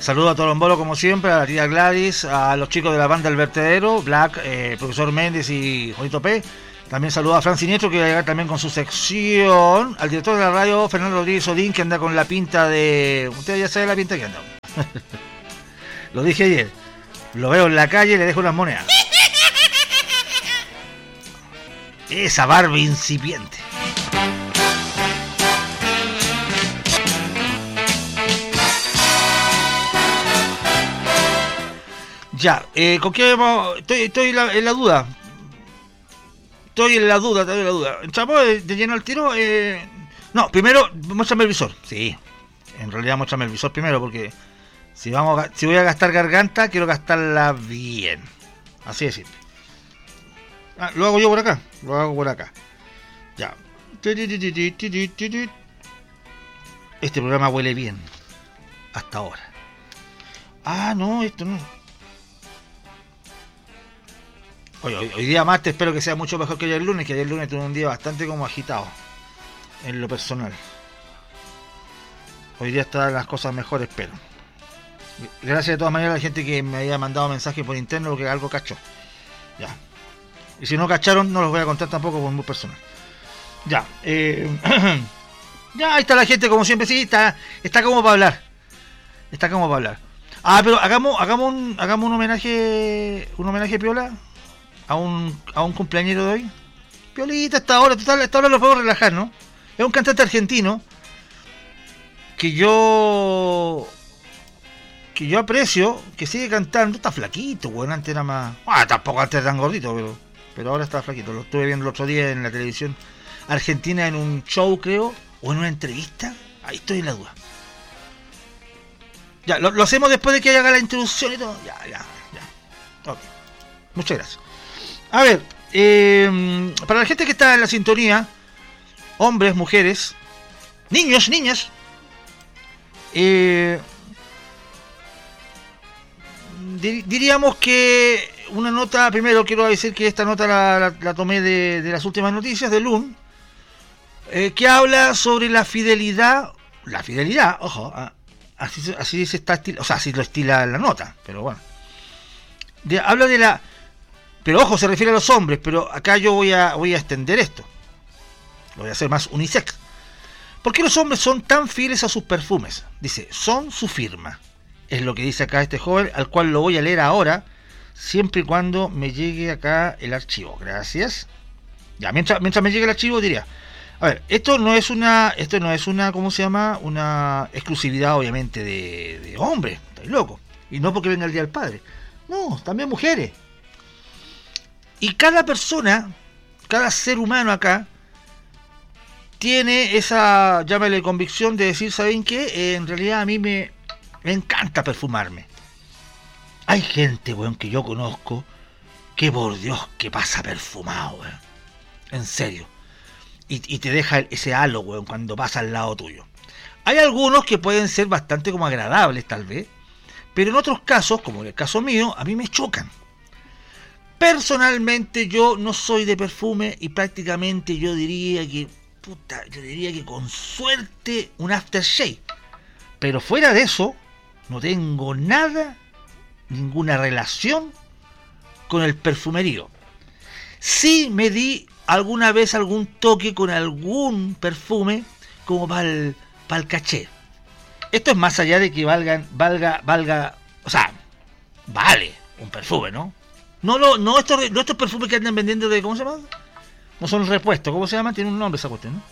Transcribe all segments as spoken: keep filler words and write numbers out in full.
Saludo a Tolombolo como siempre, a la tía Gladys, a los chicos de la banda El Vertedero, Black, eh, Profesor Méndez y Juanito P. También saludo a Fran Siniestro, que va a llegar también con su sección. Al director de la radio, Fernando Rodríguez Odín, que anda con la pinta de... Usted ya sabe la pinta que anda. Lo dije ayer. Lo veo en la calle y le dejo unas monedas. Esa barba incipiente. Ya, eh, ¿con qué vamos? Estoy, estoy en, la, en la duda. Estoy en la duda, estoy en la duda. ¿Entramos de, de lleno al tiro? Eh, no, primero, muéstrame el visor. Sí, en realidad muéstrame el visor primero, porque si vamos a, si voy a gastar garganta, quiero gastarla bien. Así de simple. Ah, lo hago yo por acá. Lo hago por acá. Ya. Este programa huele bien. Hasta ahora. Ah, no, esto no. Hoy, hoy, hoy día martes espero que sea mucho mejor que ayer lunes, que ayer lunes tuve un día bastante como agitado en lo personal. Hoy día están las cosas mejores, espero. Gracias de todas maneras a la gente que me había mandado mensajes por interno porque algo cachó. Ya. Y si no cacharon, no los voy a contar tampoco por muy personal. Ya. Eh, ya, ahí está la gente como siempre, sí, está, está como para hablar. Está como para hablar. Ah, pero hagamos, hagamos un, hagamos un homenaje, un homenaje piola. A un, a un cumpleañero de hoy. Piolita, hasta ahora, hasta ahora lo puedo relajar, ¿no? Es un cantante argentino que yo que yo aprecio, que sigue cantando. Está flaquito, bueno, antes era más... Ah, tampoco antes era tan gordito, pero, pero ahora está flaquito. Lo estuve viendo el otro día en la televisión argentina en un show, creo, o en una entrevista. Ahí estoy en la duda. Ya, lo, lo hacemos después de que haga la introducción y todo. Ya, ya, ya. Ok. Muchas gracias. A ver, eh, para la gente que está en la sintonía, hombres, mujeres, niños, niñas, eh, dir, diríamos que una nota, primero quiero decir que esta nota la, la, la tomé de, de las últimas noticias de L U N, eh, que habla sobre la fidelidad, la fidelidad, ojo, ah, así, así se está estil, o sea, así lo estila la nota, pero bueno, de, habla de la... Pero ojo, se refiere a los hombres, pero acá yo voy a, voy a extender esto. Lo voy a hacer más unisex. ¿Por qué los hombres son tan fieles a sus perfumes? Dice, son su firma. Es lo que dice acá este joven, al cual lo voy a leer ahora, siempre y cuando me llegue acá el archivo. Gracias. Ya, mientras, mientras me llegue el archivo diría, a ver, esto no es una, esto no es una, ¿cómo se llama? Una exclusividad obviamente de, de hombres, estáis locos. Y no porque venga el Día del Padre. No, también mujeres. Y cada persona, cada ser humano acá, tiene esa, llámale convicción de decir, ¿saben qué? Eh, en realidad a mí me, me encanta perfumarme. Hay gente, weón, que yo conozco, que por Dios, que pasa perfumado, weón. En serio. Y, y te deja ese halo, weón, cuando pasa al lado tuyo. Hay algunos que pueden ser bastante como agradables, tal vez. Pero en otros casos, como en el caso mío, a mí me chocan. Personalmente yo no soy de perfume y prácticamente yo diría que, puta, yo diría que con suerte un aftershave. Pero fuera de eso, no tengo nada, ninguna relación con el perfumerío. Sí me di alguna vez algún toque con algún perfume como para el, para el caché. Esto es más allá de que valgan, valga, valga, o sea, vale un perfume, ¿no? No, no, no, estos, no estos perfumes que andan vendiendo de, ¿cómo se llama? No son repuestos, ¿cómo se llama? Tiene un nombre esa cuestión, ¿no?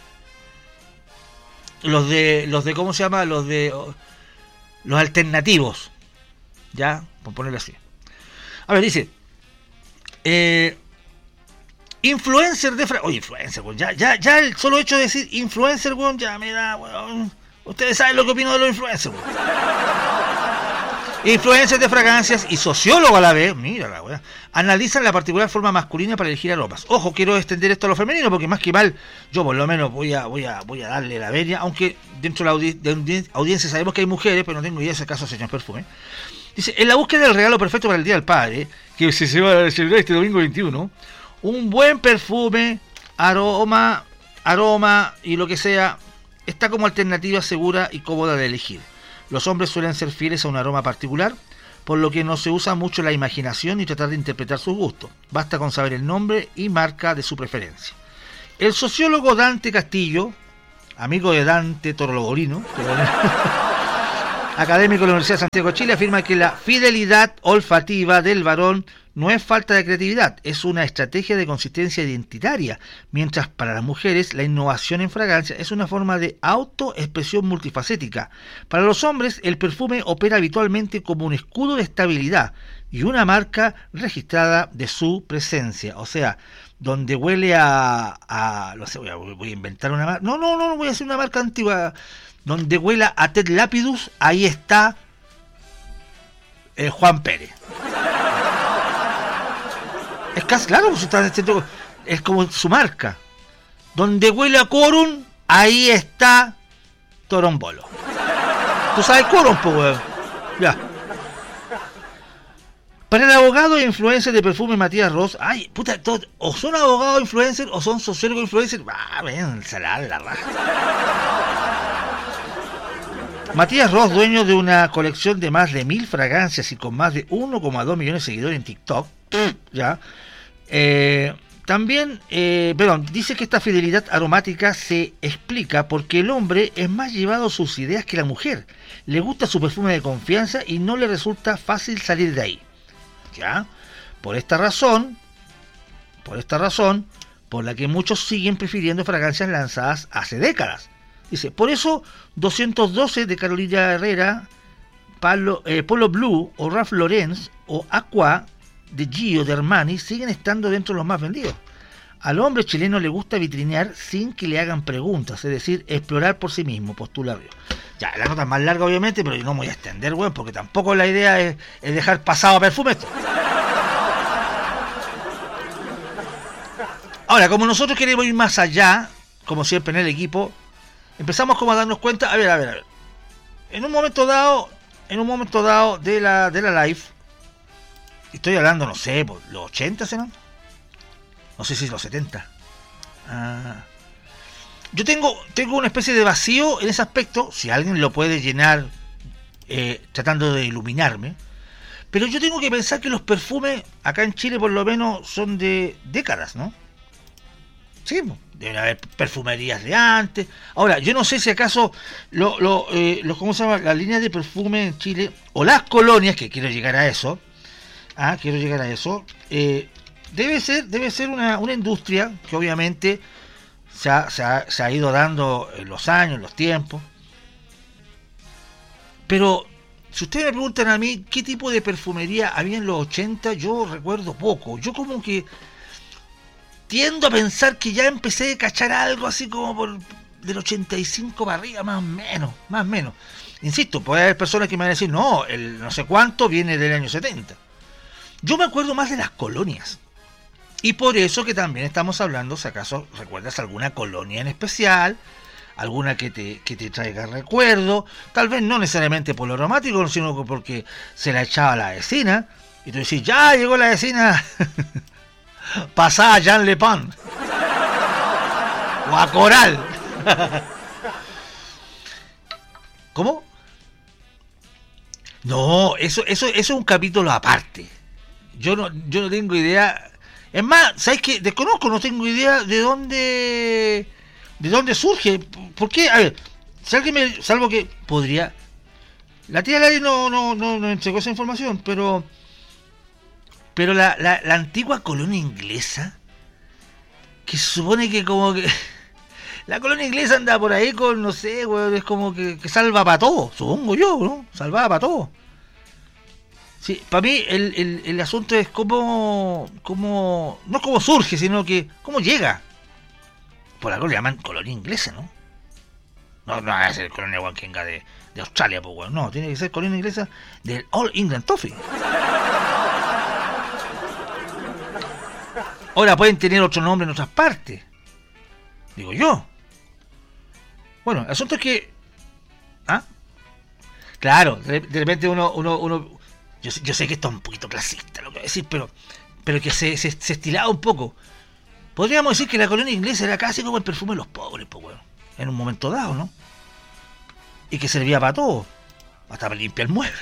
Los de, los de, ¿cómo se llama? Los de, oh, los alternativos, ¿ya? Por ponerlo así. A ver, dice, eh, influencer de... Fra- Oye, influencer, weón, ya, ya, ya el solo hecho de decir influencer, weón, ya me da, weón. Ustedes saben lo que opino de los influencers, weón. Influencers de fragancias y sociólogo a la vez, mira la weá, analizan la particular forma masculina para elegir aromas. Ojo, quiero extender esto a lo femenino porque más que mal, yo por lo menos voy a voy a voy a darle la venia, aunque dentro de la audi- de audiencia sabemos que hay mujeres, pero no tengo idea si acaso se echan perfume. Dice, en la búsqueda del regalo perfecto para el Día del Padre, que se va a celebrar este domingo veintiuno, un buen perfume, aroma, aroma y lo que sea, está como alternativa segura y cómoda de elegir. Los hombres suelen ser fieles a un aroma particular, por lo que no se usa mucho la imaginación ni tratar de interpretar sus gustos. Basta con saber el nombre y marca de su preferencia. El sociólogo Dante Castillo, amigo de Dante Torlogorino, académico de la Universidad de Santiago de Chile, afirma que la fidelidad olfativa del varón no es falta de creatividad, es una estrategia de consistencia identitaria, mientras para las mujeres la innovación en fragancia es una forma de autoexpresión multifacética. Para los hombres, el perfume opera habitualmente como un escudo de estabilidad y una marca registrada de su presencia. O sea, donde huele a... a no sé, voy a, voy a inventar una marca... No, no, no, no voy a hacer una marca antigua. Donde huela a Ted Lapidus, ahí está eh, Juan Pérez. Es casi claro, pues, está, es como su marca. Donde huele a Corum, ahí está Torombolo. Tú sabes Corum, pues, weón. Ya. Para el abogado e influencer de perfume Matías Ross, ay, puta, todo, o son abogados influencers o son sociólogos influencers. Ah, ven, se la la raja. Matías Ross, dueño de una colección de más de mil fragancias y con más de uno coma dos millones de seguidores en TikTok, ya, eh, también, eh, perdón, dice que esta fidelidad aromática se explica porque el hombre es más llevado a sus ideas que la mujer. Le gusta su perfume de confianza y no le resulta fácil salir de ahí. Ya, por esta razón, por esta razón, por la que muchos siguen prefiriendo fragancias lanzadas hace décadas. Dice, por eso doscientos doce de Carolina Herrera, Palo, eh, Polo Blue o Ralph Lauren o Aqua de Gio de Armani siguen estando dentro de los más vendidos. Al hombre chileno le gusta vitrinear sin que le hagan preguntas, es decir, explorar por sí mismo, postula Río. Ya, la nota es más larga obviamente, pero yo no me voy a extender, güey, porque tampoco la idea es, es dejar pasado a perfume esto. Ahora, como nosotros queremos ir más allá, como siempre en el equipo, empezamos como a darnos cuenta, a ver, a ver, a ver. En un momento dado, en un momento dado de la de la live, estoy hablando, no sé, por los ochenta, ¿no? No sé si los setenta. Ah. Yo tengo, tengo una especie de vacío en ese aspecto, si alguien lo puede llenar eh, tratando de iluminarme. Pero yo tengo que pensar que los perfumes, acá en Chile por lo menos, son de décadas, ¿no? Sí, deben haber perfumerías de antes. Ahora, yo no sé si acaso lo, lo, eh, los, ¿cómo se llama? Las líneas de perfume en Chile, o las colonias, que quiero llegar a eso, ah, quiero llegar a eso, eh, debe ser, debe ser una, una industria que obviamente se ha, se, ha, se ha ido dando en los años, en los tiempos. Pero si ustedes me preguntan a mí qué tipo de perfumería había en los ochenta, yo recuerdo poco. Yo como que tiendo a pensar que ya empecé a cachar algo así como por del ochenta y cinco para arriba, más o menos, más o menos. Insisto, puede haber personas que me van a decir, no, el no sé cuánto viene del año setenta. Yo me acuerdo más de las colonias. Y por eso que también estamos hablando, si acaso recuerdas alguna colonia en especial, alguna que te, que te traiga recuerdo, tal vez no necesariamente por lo aromático, sino porque se la echaba a la vecina, y tú decís, ya llegó la vecina, pasá a Jean Le Pen, o a Coral. ¿Cómo? No, eso, eso, eso es un capítulo aparte. Yo no, yo no tengo idea. Es más, ¿sabes qué? Desconozco, no tengo idea de dónde de dónde surge. ¿Por qué? A ver, si alguien me, salvo que podría. La tía Lari no, no, no, no entregó esa información, pero pero la, la, la antigua colonia inglesa, que se supone que como que la colonia inglesa anda por ahí con, no sé, güey, es como que, que salva para todo, supongo yo, ¿no? Salvaba para todo. Sí, para mí el, el, el asunto es cómo, cómo, no cómo surge, sino que cómo llega. Por algo le llaman colonia inglesa, ¿no? No, no va a ser colonia guanquenga de, de Australia, pues, bueno, no, tiene que ser colonia inglesa del All England Toffee. Ahora pueden tener otro nombre en otras partes, digo yo. Bueno, el asunto es que, ¿ah? Claro, de, de repente uno, uno, uno Yo, yo sé que esto es un poquito clasista lo que voy a decir, pero, pero que se, se, se estilaba un poco. Podríamos decir que la colonia inglesa era casi como el perfume de los pobres, pues, bueno, en un momento dado, ¿no? Y que servía para todo. hasta para limpiar muebles.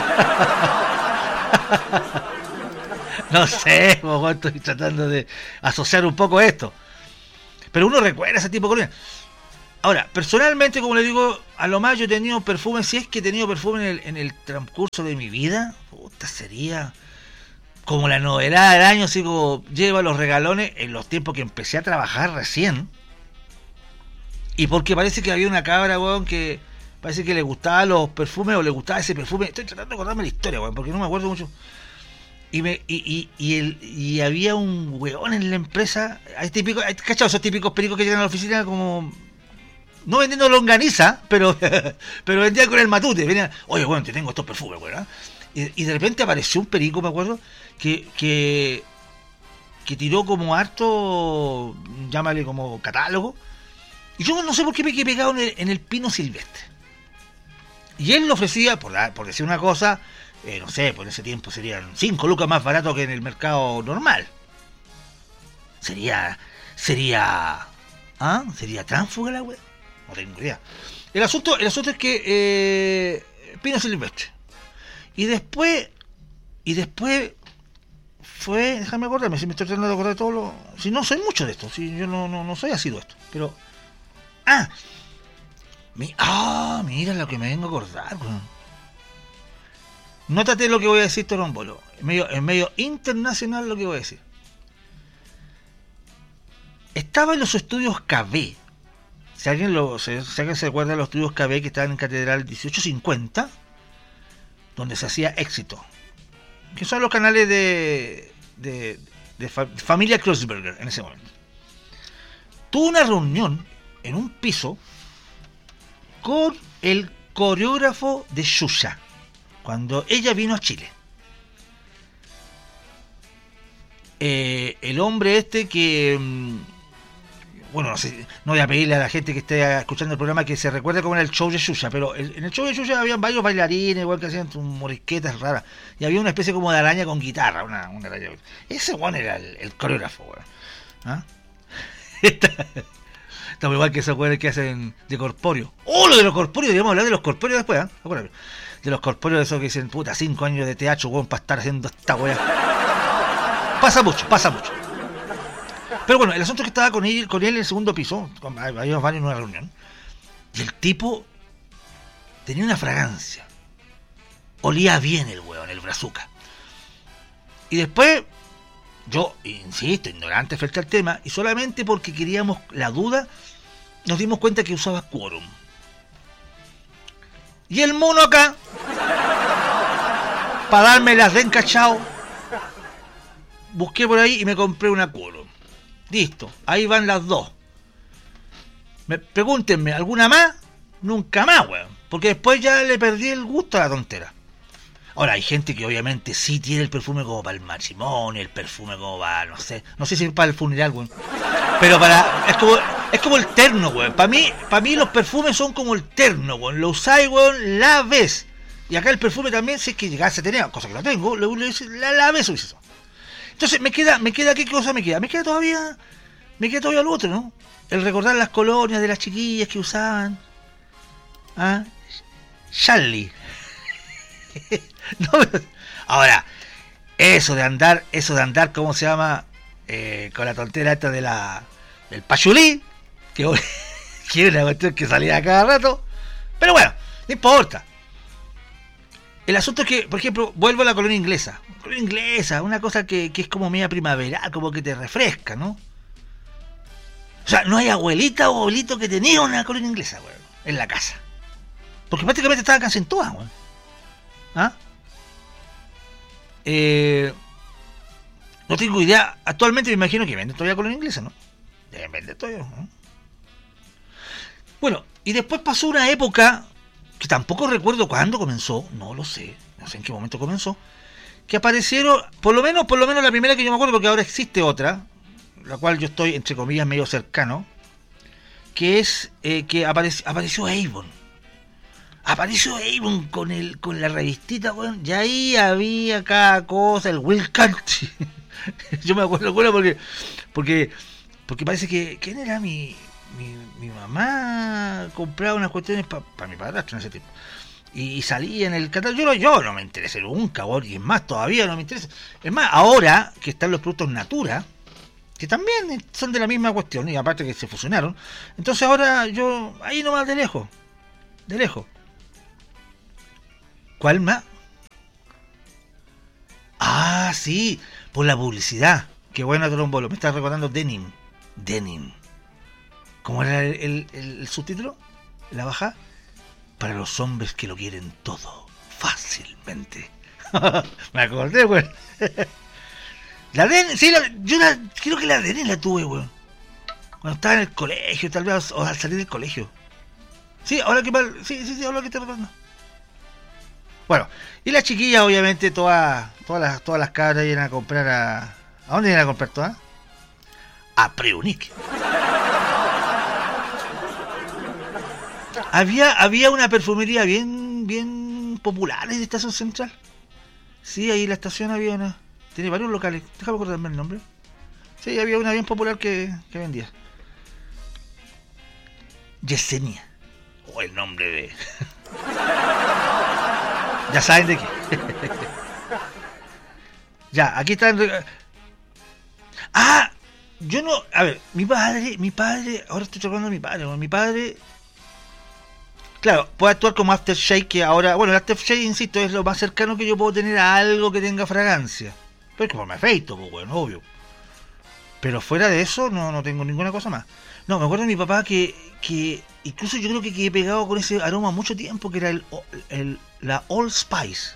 No sé, po, estoy tratando de asociar un poco esto. Pero uno recuerda ese tipo de cosas. Ahora, personalmente, como le digo, a lo más yo he tenido perfume, si es que he tenido perfume en el, en el transcurso de mi vida, puta, sería como la novedad del año, así como lleva los regalones en los tiempos que empecé a trabajar recién. Y porque parece que había una cabra, weón, que parece que le gustaban los perfumes o le gustaba ese perfume. Estoy tratando de acordarme la historia, weón, porque no me acuerdo mucho. Y me y, y, y, el, y había un weón en la empresa, hay típicos, hay, ¿cachado? Esos típicos pericos que llegan a la oficina como... No vendiendo longaniza, pero pero vendía con el matute. Venía, oye, bueno, te tengo estos perfumes, weón. ¿eh? Y, y de repente apareció un perico, me acuerdo, que, que, que tiró como harto, llámale como catálogo. Y yo no sé por qué me quedé pegado en el, en el pino silvestre. Y él lo ofrecía, por, la, por decir una cosa, eh, no sé, por ese tiempo serían cinco lucas más barato que en el mercado normal. Sería, sería, ¿ah? ¿Sería tránsfuga la wea? No tengo idea. El asunto, el asunto es que eh, pino silvestre. Y después, y después fue, déjame acordarme, si me estoy tratando de acordar de todo lo... Si no soy mucho de esto, si yo no, no, no soy así de esto, pero... Ah, mi, ah, mira lo que me vengo a acordar, bro. Nótate lo que voy a decir, Torombolo. En medio, en medio internacional lo que voy a decir. Estaba en los estudios K B. Si alguien, lo, si alguien se acuerda de los estudios K B que estaban en Catedral dieciocho cincuenta, donde se hacía Éxito, que son los canales de, de, de fa, familia Kreuzberger en ese momento. Tuve una reunión en un piso con el coreógrafo de Xuxa cuando ella vino a Chile. Eh, el hombre este que... Bueno, no sé, no voy a pedirle a la gente que esté escuchando el programa que se recuerde cómo era el show de Xuxa, pero en el show de Xuxa había varios bailarines, igual que hacían morisquetas raras, y había una especie como de araña con guitarra, una, una araña. Ese bueno era el, el coreógrafo, bueno. ¿Ah? Está muy igual que esos güeyes que hacen de corpóreo. ¡Oh, lo de los corpóreos! Debemos hablar de los corpóreos después, ¿eh? Acuérdate. De los corpóreos de esos que dicen, puta, cinco años de teatro, weón, para estar haciendo esta weá. Pasa mucho, pasa mucho. Pero bueno, el asunto es que estaba con él, con él en el segundo piso, habíamos varios en una reunión, y el tipo tenía una fragancia. Olía bien el weón, el brazuca. Y después, yo, insisto, ignorante frente al tema, y solamente porque queríamos la duda, nos dimos cuenta que usaba quórum. Y el mono acá, para darme las de encachado, busqué por ahí y me compré una quórum. Listo, ahí van las dos. Me, pregúntenme, ¿alguna más? Nunca más, weón. Porque después ya le perdí el gusto a la tontera. Ahora, hay gente que obviamente sí tiene el perfume como para el matrimonio, el perfume como para, no sé, no sé si es para el funeral, weón. Pero para, es como, es como el terno, weón. Para mí, para mí los perfumes son como el terno, weón. Lo usáis, weón, la vez. Y acá el perfume también, si es que llegase a tener, cosa que lo tengo, lo, lo, la, la vez uso eso. Entonces, me queda, me queda, ¿qué cosa me queda? Me queda todavía, me queda todavía lo otro, ¿no? El recordar las colonias de las chiquillas que usaban. ¿Ah? Charlie. No, ahora, eso de andar, eso de andar, ¿cómo se llama? Eh, con la tontera esta de la del pachulí, que, que es una cuestión que salía a cada rato. Pero bueno, no importa. El asunto es que, por ejemplo, vuelvo a la colonia inglesa. Colonia inglesa, una cosa que, que es como media primaveral, como que te refresca, ¿no? O sea, no hay abuelita o abuelito que tenía una colonia inglesa, güey, en la casa. Porque prácticamente estaban casi en todas, güey. ¿Ah? Eh, no tengo idea. Actualmente me imagino que venden todavía colonia inglesa, ¿no? Deben vender todavía, ¿no? Bueno, y después pasó una época que tampoco recuerdo cuándo comenzó, no lo sé, no sé en qué momento comenzó, que aparecieron, por lo menos, por lo menos la primera que yo me acuerdo, porque ahora existe otra, la cual yo estoy, entre comillas, medio cercano, que es eh, que apareció, apareció Avon. Apareció Avon con el con la revistita, bueno, y ahí había cada cosa, el Will Country. Yo me acuerdo, bueno, porque porque porque parece que ¿quién era mi mi, mi mamá? Compraba unas cuestiones para pa mi padrastro en ese tiempo. y, y salía en el catálogo. Yo, no- yo no me interesé nunca, weón, y es más, todavía no me interesa. Es más, ahora que están los productos Natura, que también son de la misma cuestión, y aparte que se fusionaron, entonces ahora yo, ahí nomás de lejos, de lejos. ¿Cuál más? Ah, sí, por la publicidad. Qué buena Trombolo, me estás recordando Denim. Denim. ¿Cómo era el, el, el- el subtítulo? La baja. Para los hombres que lo quieren todo, fácilmente. Me acordé, güey. La Denim, sí, la, yo la, creo que la Denim la tuve, güey. Cuando estaba en el colegio, tal vez, o al salir del colegio. Sí, ahora que mal, sí, sí, sí, ahora que te recuerdo. Bueno, y las chiquillas, obviamente, todas, todas las, todas las cabras iban a comprar a. ¿A dónde iban a comprar todas? A Preunic. Había, había una perfumería bien, bien popular en la estación central. Sí, ahí en la estación había una. Tiene varios locales. Déjame acordarme el nombre. Sí, había una bien popular que, que vendía. Yesenia. O el nombre de. Ya saben de qué. Ya, aquí están. Ah, yo no. A ver, mi padre, mi padre. Ahora estoy tocando a mi padre. bueno, Mi padre. Claro, puede actuar como aftershave, que ahora. Bueno, el aftershave, insisto, es lo más cercano que yo puedo tener a algo que tenga fragancia. Pero es como me afeito, pues, bueno, obvio. Pero fuera de eso, no, no tengo ninguna cosa más. No, me acuerdo de mi papá que, que incluso yo creo que quedé pegado con ese aroma mucho tiempo, que era el, el la Old Spice.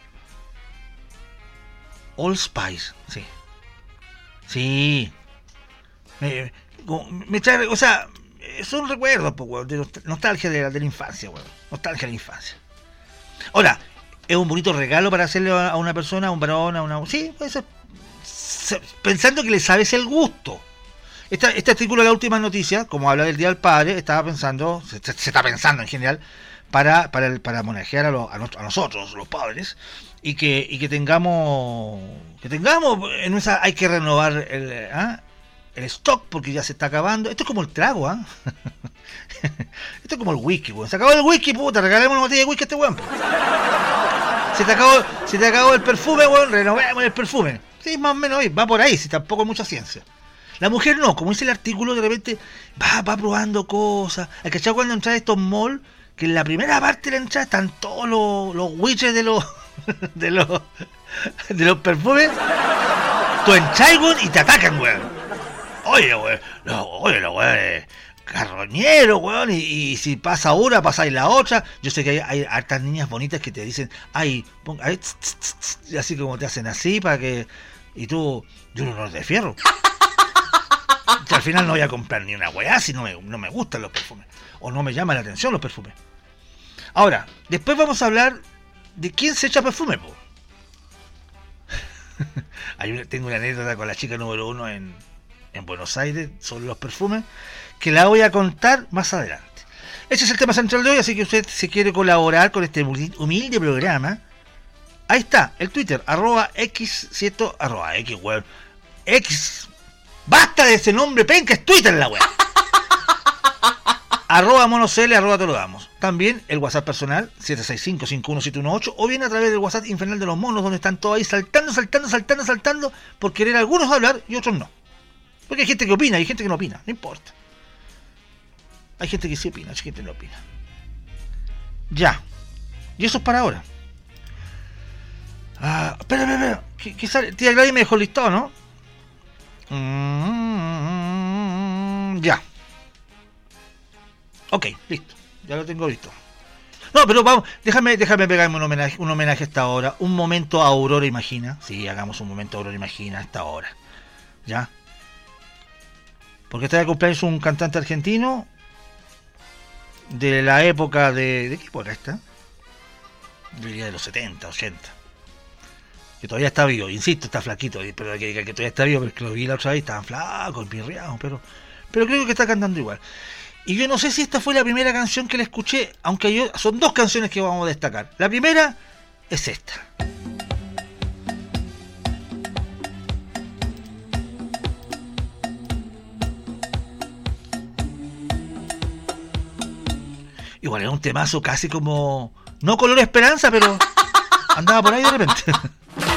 Old Spice, sí. Sí. Me, me trae, o sea, son recuerdos, pues, weón, de nost- nostalgia de la, de la infancia, weón. Nostalgia de la infancia. Ahora, es un bonito regalo para hacerle a a una persona, a un varón, a una... Sí, puede ser. Se- Pensando que le sabes el gusto. Esta- este artículo de la última noticia, como habla del Día del Padre, estaba pensando, se, se- se está pensando en general, para para, el- para homenajear a, lo- a nos- a nosotros, los padres, y que y que tengamos que tengamos en esa hay que renovar el, eh, ¿ah? el stock porque ya se está acabando. Esto es como el trago, ¿ah? Esto es como el whisky, weón. Se acabó el whisky, puta, regalemos una botella de whisky a este weón. Se te acabó, se te acabó el perfume, weón, renovemos el perfume. Sí, más o menos ahí, va por ahí, si tampoco hay mucha ciencia. La mujer no, como dice el artículo, de repente va, va probando cosas. ¿Hay cachado cuando entras a estos malls? Que en la primera parte de la entrada están todos los, los widgets de los, de los de los perfumes. Tú entras, weón, y te atacan, weón. Oye, weón, no, oye, los weón, carroñero, weón, y, y si pasa una, pasáis la otra. Yo sé que hay, hay hartas niñas bonitas que te dicen, ay, pon, ay tss, tss, tss", y así como te hacen así para que. Y tú, yo no los de fierro. Que al final no voy a comprar ni una weá si no me, no me gustan los perfumes. O no me llaman la atención los perfumes. Ahora, después vamos a hablar de quién se echa perfume, po. Hay una- tengo una anécdota con la chica número uno en, en Buenos Aires sobre los perfumes que la voy a contar más adelante. Ese es el tema central de hoy, así que usted si quiere colaborar con este humil- humilde programa, ahí está, el Twitter, arroba x siete, arroba x, weón, x, basta de ese nombre penca, es Twitter la weón. Arroba monocl, arroba te lo damos. También el WhatsApp personal, siete seis cinco, cinco uno siete uno ocho, o bien a través del WhatsApp infernal de los monos, donde están todos ahí saltando, saltando, saltando, saltando, por querer algunos hablar y otros no. Porque hay gente que opina y hay gente que no opina, no importa. Hay gente que sí opina, hay gente que no opina. Ya. Y eso es para ahora. Ah, espera, espera, espera. ¿Qué, qué sale? Tía Gladys me dejó el listado, ¿no? Mm, ya. Ok, listo. Ya lo tengo listo. No, pero vamos, déjame, déjame pegarme un homenaje, un homenaje a esta hora. Un momento a Aurora Imagina. Sí, hagamos un momento a Aurora Imagina a esta hora. ¿Ya? Porque está de cumpleaños un cantante argentino de la época de... ¿De qué época está? Yo diría de los setenta, ochenta. Que todavía está vivo, insisto, está flaquito, pero que, que, que todavía está vivo, porque lo vi la otra vez, estaba flaco, empirreado, pero, pero creo que está cantando igual. Y yo no sé si esta fue la primera canción que le escuché, aunque yo, son dos canciones que vamos a destacar. La primera es esta. Igual es un temazo casi como No color esperanza, pero andaba por ahí de repente.